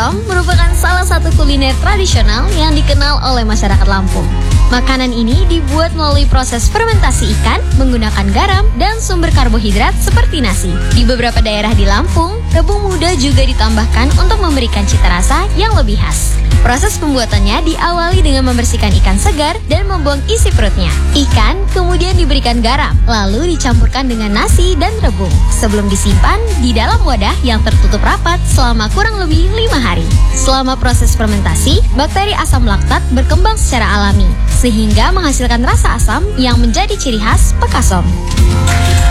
Pekasom merupakan salah satu kuliner tradisional yang dikenal oleh masyarakat Lampung. Makanan ini dibuat melalui proses fermentasi ikan menggunakan garam dan sumber karbohidrat seperti nasi. Di beberapa daerah di Lampung, rebung muda juga ditambahkan untuk memberikan cita rasa yang lebih khas. Proses pembuatannya diawali dengan membersihkan ikan segar dan membuang isi perutnya. Ikan kemudian diberikan garam, lalu dicampurkan dengan nasi dan rebung. Sebelum disimpan di dalam wadah yang tertutup rapat selama kurang lebih 5 hari. Selama proses fermentasi, bakteri asam laktat berkembang secara alami, sehingga menghasilkan rasa asam yang menjadi ciri khas Pekasom.